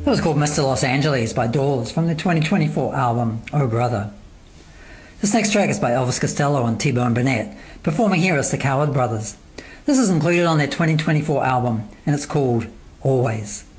That was called Mr. Los Angeles by Doors from their 2024 album Oh Brother. This next track is by Elvis Costello and T-Bone Burnett, performing here as the Coward Brothers. This is included on their 2024 album and it's called Always.